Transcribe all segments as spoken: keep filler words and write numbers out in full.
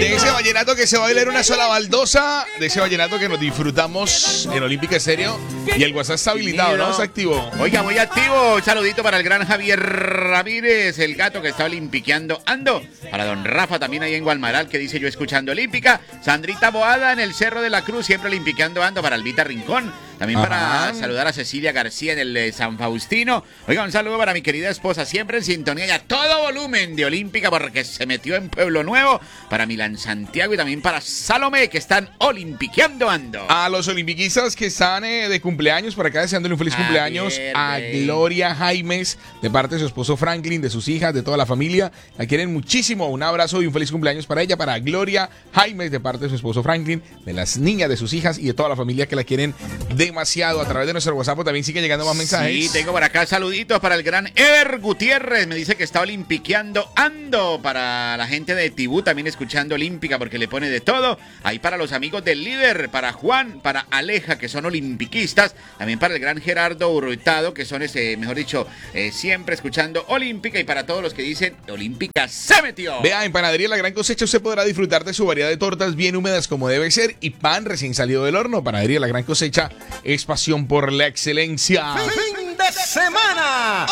De ese vallenato que se baila en una sola baldosa, de ese vallenato que nos disfrutamos en Olímpica Estéreo. Y el WhatsApp está habilitado, ¿no? Está activo. Oiga, muy activo. Un saludito para el gran Javier Ramírez, el gato que está olimpiqueando ando. Para don Rafa también ahí en Gualmaral, que dice yo escuchando Olímpica. Sandrita Boada en el Cerro de la Cruz, siempre olimpiqueando ando. Para Albita Rincón. También para Ajá. saludar a Cecilia García en el eh, San Faustino. Oiga, un saludo para mi querida esposa, siempre en sintonía y a todo volumen de Olímpica porque se metió en Pueblo Nuevo. Para Milán Santiago y también para Salomé, que están olimpiqueando ando. A los olimpiquistas que están eh, de cumpleaños, por acá deseándole un feliz Javier, cumpleaños a Gloria Jaimes, de parte de su esposo Franklin, de sus hijas, de toda la familia. La quieren muchísimo. Un abrazo y un feliz cumpleaños para ella, para Gloria Jaimes, de parte de su esposo Franklin, de las niñas de sus hijas y de toda la familia que la quieren demasiado. A través de nuestro WhatsApp también sigue llegando más mensajes. Sí, tengo por acá saluditos para el gran Ever Gutiérrez. Me dice que está olimpiqueando ando. Para la gente de Tibú también escuchando Olímpica porque le pone de todo. Ahí para los amigos del líder, para Juan, para Aleja, que son olimpiquistas. También para el gran Gerardo Hurtado, que son, ese, mejor dicho, eh, siempre escuchando Olímpica. Y para todos los que dicen Olímpica se metió. Vea, en Panadería La Gran Cosecha usted podrá disfrutar de su variedad de tortas bien húmedas como debe ser y pan recién salido del horno. Panadería La Gran Cosecha es pasión por la excelencia. ¡Fin de semana!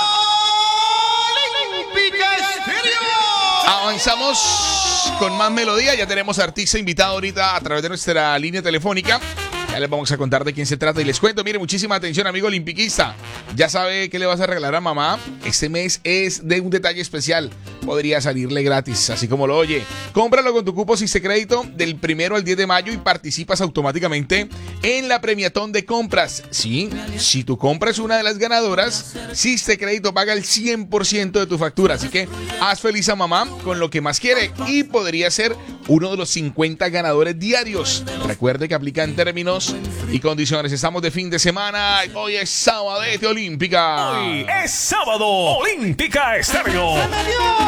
¡Olímpica Estéreo! Avanzamos con más melodía. Ya tenemos artista invitado ahorita a través de nuestra línea telefónica. Ya les vamos a contar de quién se trata y les cuento. Mire, muchísima atención, amigo olimpiquista. Ya sabe qué le vas a regalar a mamá. Este mes es de un detalle especial. Podría salirle gratis, así como lo oye. Cómpralo con tu cupo Siste Crédito del primero al diez de mayo y participas automáticamente en la premiatón de compras. Sí, si tu compra es una de las ganadoras, Siste Crédito paga el cien por ciento de tu factura. Así que haz feliz a mamá con lo que más quiere y podría ser uno de los cincuenta ganadores diarios. Recuerde que aplica en términos y condiciones. Estamos de fin de semana. Hoy es sábado de Olímpica. Hoy es sábado Olímpica Estéreo.